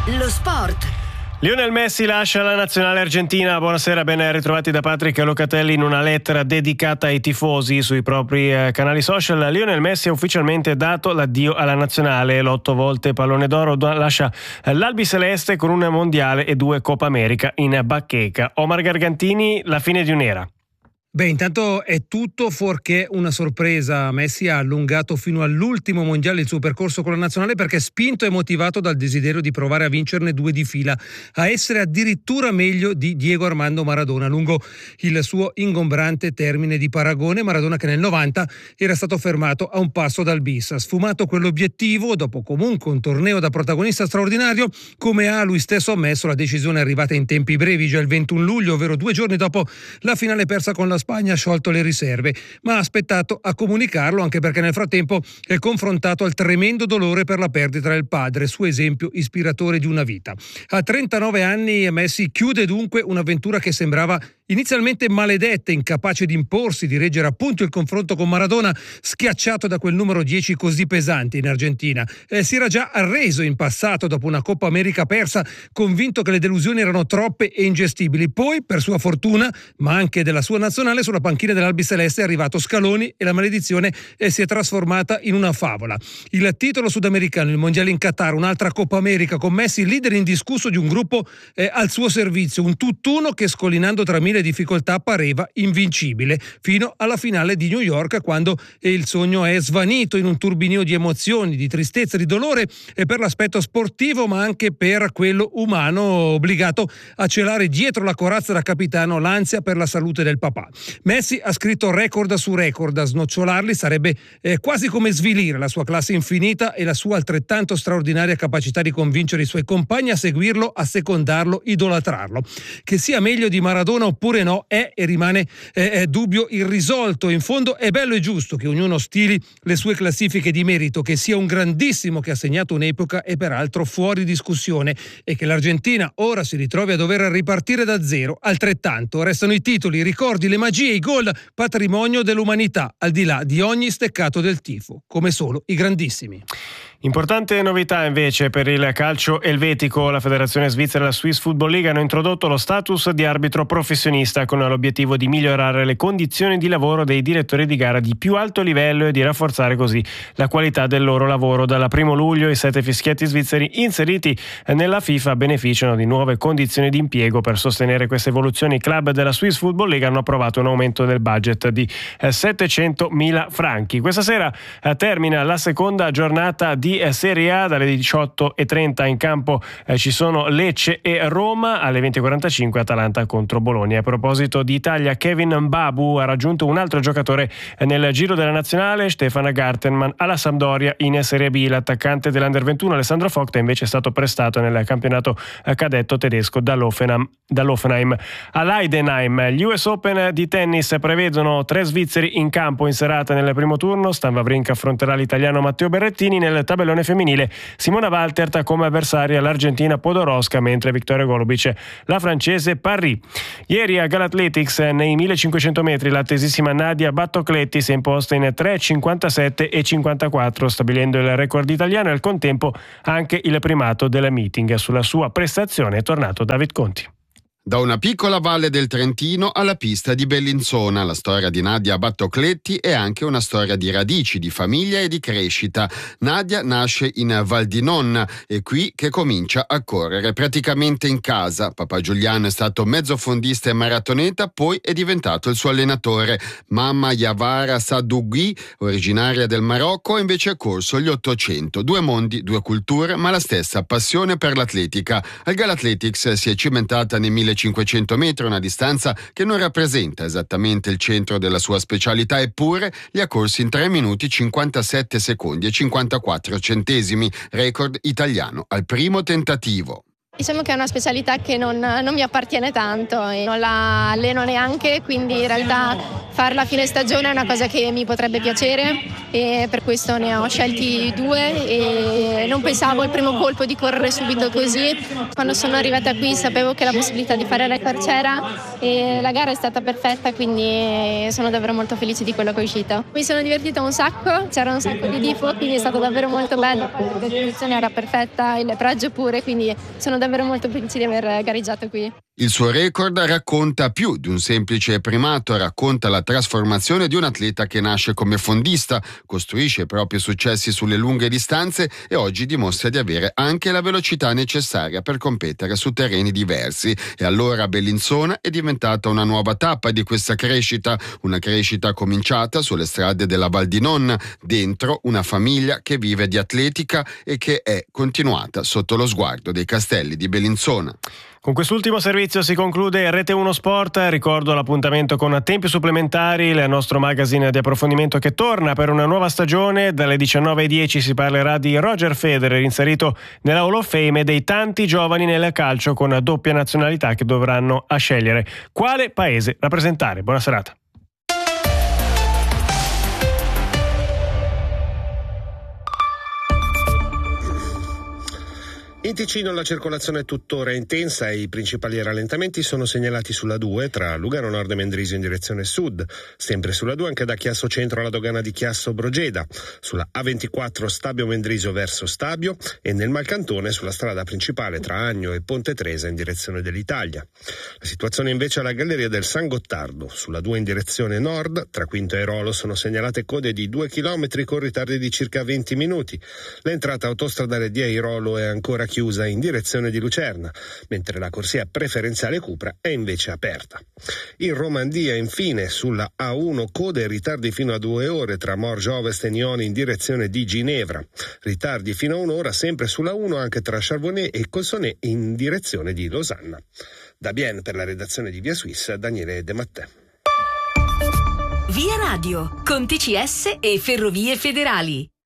Lo sport. Lionel Messi lascia la nazionale argentina. Buonasera, ben ritrovati da Patrick Locatelli. In una lettera dedicata ai tifosi sui propri canali social, Lionel Messi ha ufficialmente dato l'addio alla nazionale. L'8 volte pallone d'oro lascia l'albiceleste con un mondiale e 2 Coppa America in bacheca. Omar Gargantini, la fine di un'era. Beh, intanto è tutto fuorché una sorpresa. Messi ha allungato fino all'ultimo mondiale il suo percorso con la nazionale perché è spinto e motivato dal desiderio di provare a vincerne 2 di fila, a essere addirittura meglio di Diego Armando Maradona lungo il suo ingombrante termine di paragone. Maradona che nel 90 era stato fermato a un passo dal bis. Ha sfumato quell'obiettivo dopo comunque un torneo da protagonista straordinario. Come ha lui stesso ammesso, la decisione è arrivata in tempi brevi, già il 21 luglio, ovvero 2 giorni dopo la finale persa con la Spagna. Ha sciolto le riserve, ma ha aspettato a comunicarlo, anche perché nel frattempo è confrontato al tremendo dolore per la perdita del padre, suo esempio ispiratore di una vita. A 39 anni Messi chiude dunque un'avventura che sembrava inizialmente maledetta, incapace di imporsi, di reggere appunto il confronto con Maradona, schiacciato da quel numero 10 così pesante in Argentina. Si era già arreso in passato dopo una Coppa America persa, convinto che le delusioni erano troppe e ingestibili. Poi, per sua fortuna, ma anche della sua nazionale, sulla panchina dell'albiceleste è arrivato Scaloni e la maledizione si è trasformata in una favola. Il titolo sudamericano, il mondiale in Qatar, un'altra Coppa America con Messi leader indiscusso di un gruppo al suo servizio, un tutt'uno che scollinando tra mille difficoltà pareva invincibile, fino alla finale di New York, quando il sogno è svanito in un turbinio di emozioni, di tristezza, di dolore, e per l'aspetto sportivo ma anche per quello umano, obbligato a celare dietro la corazza da capitano l'ansia per la salute del papà. Messi ha scritto record su record, a snocciolarli sarebbe quasi come svilire la sua classe infinita e la sua altrettanto straordinaria capacità di convincere i suoi compagni a seguirlo, a secondarlo, idolatrarlo. Che sia meglio di Maradona oppure no, è e rimane dubbio irrisolto. In fondo è bello e giusto che ognuno stili le sue classifiche di merito, che sia un grandissimo che ha segnato un'epoca e peraltro fuori discussione, e che l'Argentina ora si ritrovi a dover ripartire da zero. Altrettanto restano i titoli, i ricordi, le magie, i gol, patrimonio dell'umanità, al di là di ogni steccato del tifo, come solo i grandissimi. Importante novità invece per il calcio elvetico. La Federazione Svizzera e la Swiss Football League hanno introdotto lo status di arbitro professionista con l'obiettivo di migliorare le condizioni di lavoro dei direttori di gara di più alto livello e di rafforzare così la qualità del loro lavoro. Dalla 1 luglio i 7 fischietti svizzeri inseriti nella FIFA beneficiano di nuove condizioni di impiego. Per sostenere queste evoluzioni, i club della Swiss Football League hanno approvato un aumento del budget di 700.000 franchi. Questa sera termina la seconda giornata di Serie A. Dalle 18:30 in campo ci sono Lecce e Roma, alle 20:45 Atalanta contro Bologna. A proposito di Italia, Kevin Mbabu ha raggiunto un altro giocatore nel giro della nazionale, Stefan Gartenmann, alla Sampdoria in Serie B. L'attaccante dell'Under 21 Alessandro Vogt è invece stato prestato nel campionato cadetto tedesco dall'Hoffenheim. All'Heidenheim gli US Open di tennis prevedono 3 svizzeri in campo in serata nel primo turno. Stan Wawrinka affronterà l'italiano Matteo Berrettini. Nel tabellone femminile Simona Waltert ha come avversaria l'Argentina Podoroska, mentre Victoria Golubic la francese Parry. Ieri a Galathletics nei 1500 metri l'attesissima Nadia Battocletti si è imposta in 3:57 e 54, stabilendo il record italiano e al contempo anche il primato del meeting. Sulla sua prestazione è tornato David Conti. Da una piccola valle del Trentino alla pista di Bellinzona, la storia di Nadia Battocletti è anche una storia di radici, di famiglia e di crescita. Nadia nasce in Val di Nonna, è qui che comincia a correre, praticamente in casa. Papà Giuliano è stato mezzofondista e maratoneta, poi è diventato il suo allenatore. Mamma Yavara Sadougui, originaria del Marocco, ha invece corso gli 800. 2 mondi, 2 culture, ma la stessa passione per l'atletica. Al Galathletics si è cimentata nei 1500 metri, una distanza che non rappresenta esattamente il centro della sua specialità, eppure li ha corsi in 3 minuti 57 secondi e 54 centesimi, record italiano al primo tentativo. Diciamo che è una specialità che non mi appartiene tanto e non la alleno neanche, quindi in realtà farla a fine stagione è una cosa che mi potrebbe piacere e per questo ne ho scelti 2 e non pensavo al primo colpo di correre subito così. Quando sono arrivata qui sapevo che la possibilità di fare record c'era e la gara è stata perfetta, quindi sono davvero molto felice di quello che è uscito. Mi sono divertita un sacco, c'era un sacco di tifo, quindi è stato davvero molto bello. La definizione era perfetta, il praggio pure, quindi sono davvero molto felice di aver gareggiato qui. Il suo record racconta più di un semplice primato, racconta la trasformazione di un atleta che nasce come fondista, costruisce i propri successi sulle lunghe distanze e oggi dimostra di avere anche la velocità necessaria per competere su terreni diversi. E allora Bellinzona è diventata una nuova tappa di questa crescita, una crescita cominciata sulle strade della Val di Non, dentro una famiglia che vive di atletica e che è continuata sotto lo sguardo dei Castelli di Bellinzona. Con quest'ultimo servizio si conclude Rete 1 Sport. Ricordo l'appuntamento con Tempi Supplementari, il nostro magazine di approfondimento che torna per una nuova stagione. Dalle 19:10 si parlerà di Roger Federer, inserito nella Hall of Fame, e dei tanti giovani nel calcio con doppia nazionalità che dovranno scegliere quale paese rappresentare. Buona serata. In Ticino la circolazione è tuttora intensa e i principali rallentamenti sono segnalati sulla 2 tra Lugano Nord e Mendrisio in direzione sud, sempre sulla 2 anche da Chiasso Centro alla dogana di Chiasso Brogeda, sulla A24 Stabio Mendrisio verso Stabio e nel Malcantone sulla strada principale tra Agno e Ponte Tresa in direzione dell'Italia. La situazione invece alla Galleria del San Gottardo, sulla 2 in direzione nord, tra Quinto e Rolo sono segnalate code di 2 chilometri con ritardi di circa 20 minuti. L'entrata autostradale di Airolo è ancora chiusa in direzione di Lucerna, mentre la corsia preferenziale Cupra è invece aperta. In Romandia, infine, sulla A1 code e ritardi fino a 2 ore tra Morges Ovest e Nione in direzione di Ginevra. Ritardi fino a 1 ora sempre sulla 1 anche tra Charbonnet e Cossonay in direzione di Losanna. Da Bienne per la redazione di Via Suisse, Daniele De Mattè. Via Radio, con TCS e Ferrovie Federali.